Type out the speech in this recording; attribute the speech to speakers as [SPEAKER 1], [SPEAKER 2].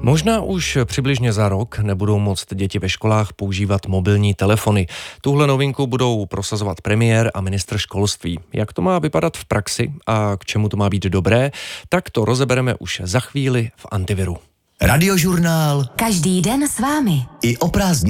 [SPEAKER 1] Možná už přibližně za rok nebudou moct děti ve školách používat mobilní telefony. Tuhle novinku budou prosazovat premiér a ministr školství. Jak to má vypadat v praxi a k čemu to má být dobré, tak to rozebereme už za chvíli v Antiviru.
[SPEAKER 2] Radiožurnál.
[SPEAKER 3] Každý den s vámi.
[SPEAKER 2] I o prázdninách.